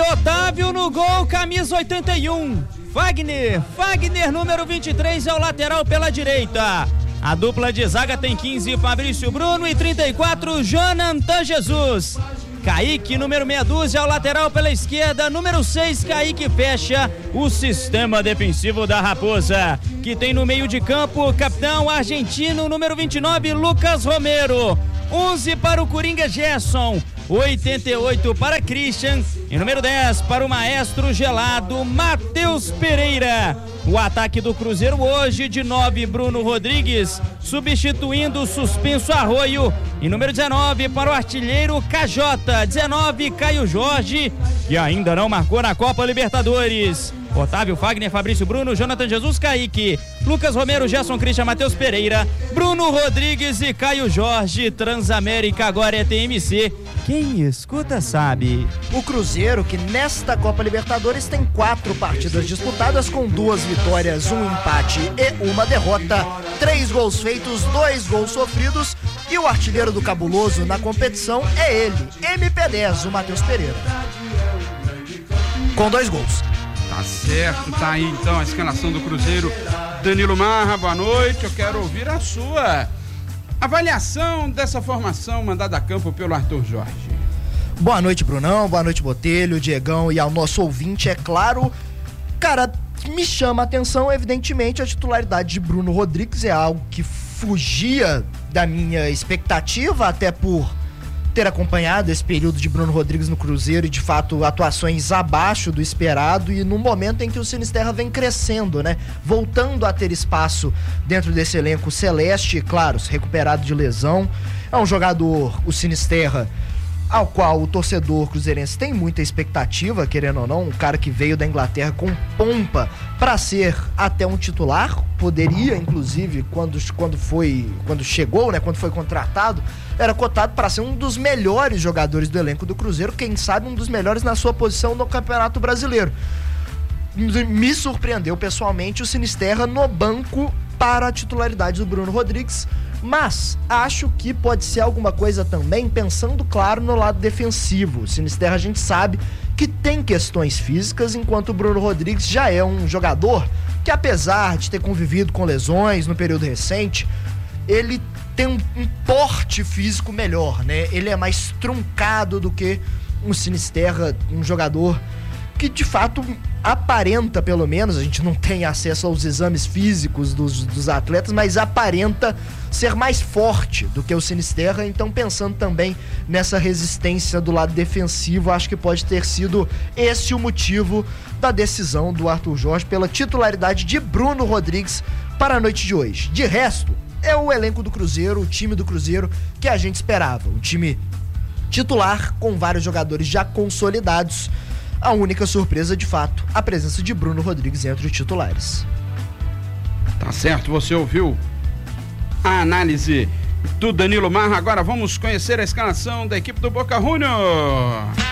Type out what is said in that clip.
Otávio no gol, camisa 81. Fagner, número 23, é o lateral pela direita. A dupla de zaga tem 15, Fabrício Bruno, e 34, Jonathan Jesus. Kaique, número meia dúzia, é o lateral pela esquerda. Número 6, Kaique fecha o sistema defensivo da Raposa, que tem no meio de campo o capitão argentino, número 29, Lucas Romero. 11 para o Coringa Gerson, 88 para Christian e número 10 para o maestro gelado Matheus Pereira. O ataque do Cruzeiro hoje de 9, Bruno Rodrigues, substituindo o suspenso Arroio, e número 19 para o artilheiro Cajota. 19, Caio Jorge, que ainda não marcou na Copa Libertadores. Otávio, Fagner, Fabrício Bruno, Jonathan Jesus, Kaique, Lucas Romero, Gerson, Christian, Matheus Pereira, Bruno Rodrigues e Caio Jorge. Transamérica agora é TMC. Quem escuta sabe. O Cruzeiro, que nesta Copa Libertadores tem 4 partidas disputadas com 2 vitórias, 1 empate e 1 derrota, 3 gols feitos, 2 gols sofridos, e o artilheiro do Cabuloso na competição é ele, MP10, o Matheus Pereira, com 2 gols. Tá certo, tá aí então a escalação do Cruzeiro. Danilo Marra, boa noite, eu quero ouvir a sua avaliação dessa formação mandada a campo pelo Arthur Jorge. Boa noite, Brunão, boa noite, Botelho, Diegão e ao nosso ouvinte, é claro. Cara, me chama a atenção, evidentemente, a titularidade de Bruno Rodrigues, é algo que fugia da minha expectativa, até por ter acompanhado esse período de Bruno Rodrigues no Cruzeiro e, de fato, atuações abaixo do esperado, e num momento em que o Sinisterra vem crescendo, né? Voltando a ter espaço dentro desse elenco celeste, claro, recuperado de lesão. É um jogador, o Sinisterra, ao qual o torcedor cruzeirense tem muita expectativa, querendo ou não, um cara que veio da Inglaterra com pompa para ser até um titular, poderia, inclusive, quando chegou, né, quando foi contratado, era cotado para ser um dos melhores jogadores do elenco do Cruzeiro, quem sabe um dos melhores na sua posição no Campeonato Brasileiro. Me surpreendeu pessoalmente o Sinisterra no banco para a titularidade do Bruno Rodrigues, mas acho que pode ser alguma coisa também, pensando, claro, no lado defensivo. O Sinisterra, a gente sabe que tem questões físicas, enquanto o Bruno Rodrigues já é um jogador que, apesar de ter convivido com lesões no período recente, ele tem um porte físico melhor, né? Ele é mais truncado do que um Sinisterra, um jogador que de fato aparenta, pelo menos, a gente não tem acesso aos exames físicos dos atletas, mas aparenta ser mais forte do que o Sinisterra. Então, pensando também nessa resistência do lado defensivo, acho que pode ter sido esse o motivo da decisão do Arthur Jorge pela titularidade de Bruno Rodrigues para a noite de hoje. De resto, é o elenco do Cruzeiro, o time do Cruzeiro que a gente esperava, um time titular com vários jogadores já consolidados. A única surpresa, de fato, a presença de Bruno Rodrigues entre os titulares. Tá certo, você ouviu a análise do Danilo Marra. Agora vamos conhecer a escalação da equipe do Boca Juniors.